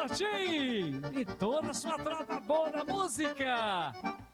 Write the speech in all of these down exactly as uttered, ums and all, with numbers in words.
Martim e toda a sua tropa boa da música.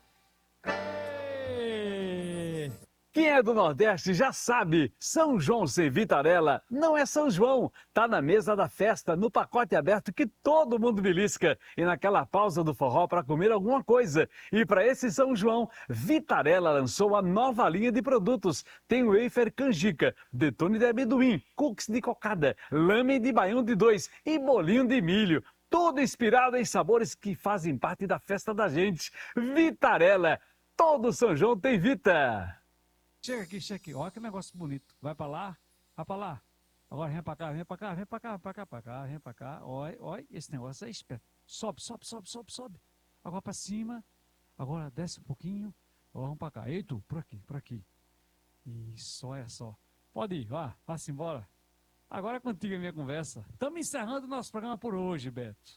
Ei! Quem é do Nordeste já sabe, São João sem Vitarella não é São João. Tá na mesa da festa, no pacote aberto que todo mundo belisca e naquela pausa do forró para comer alguma coisa. E para esse São João, Vitarella lançou a nova linha de produtos. Tem wafer canjica, detone de amendoim, cookies de cocada, lamen de baião de dois e bolinho de milho. Tudo inspirado em sabores que fazem parte da festa da gente. Vitarella, todo São João tem Vita. Chega aqui, chega aqui. Olha que negócio bonito. Vai pra lá, vai pra lá. Agora vem pra cá, vem pra cá, vem pra cá, vem pra cá, pra cá, vem pra cá. Olha, olha, esse negócio é esperto. Sobe, sobe, sobe, sobe, sobe. Agora pra cima. Agora desce um pouquinho. Agora vamos pra cá. Ei, tu, por aqui, por aqui. Isso, olha só. Pode ir, vá, vá-se embora. Agora é contigo a minha conversa. Estamos encerrando o nosso programa por hoje, Beto.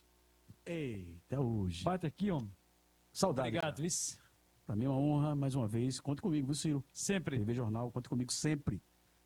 Eita, hoje. Bate aqui, homem. Saudade. Obrigado, vice. Pra mim é uma honra, mais uma vez. Conte comigo, viu, Ciro? Sempre. T V Jornal, conte comigo sempre.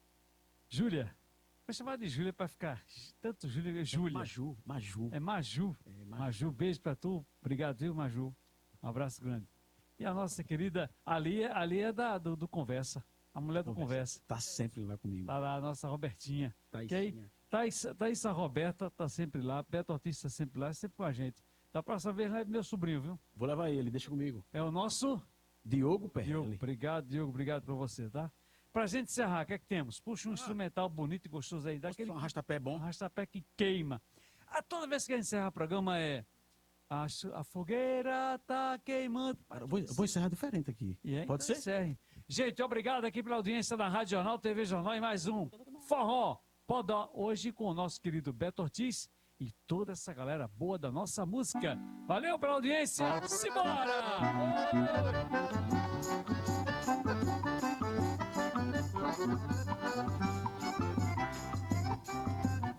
Júlia. Vou chamar de Júlia pra ficar. Tanto Júlia, Júlia. Maju, Maju. É Maju. É, Maju. Maju. Beijo pra tu. Obrigado, viu, Maju? Um abraço grande. E a nossa querida, ali, ali é da, do, do Conversa. A mulher do Conversa. Tá sempre lá comigo. Tá lá a nossa Robertinha. Tá Que aí, Thaís, Thaís a Roberta tá sempre lá. Beto Ortiz tá sempre lá, sempre com a gente. Da próxima vez leve meu sobrinho, viu? Vou levar ele, deixa comigo. É o nosso Diogo Perrelli. Diogo. Obrigado, Diogo. Obrigado por você, tá? Pra gente encerrar, o que é que temos? Puxa um ah. instrumental bonito e gostoso aí. Daquele um arrastapé bom. Um arrastapé que queima. Ah, toda vez que a gente encerra o programa é... A, a fogueira tá queimando. Para, vou, vou encerrar diferente aqui. E aí, Pode então ser? Encerre. Gente, obrigado aqui pela audiência da Rádio Jornal, T V Jornal e mais um Forró Podó. Hoje com o nosso querido Beto Ortiz e toda essa galera boa da nossa música. Valeu pela audiência. Simbora! Oi!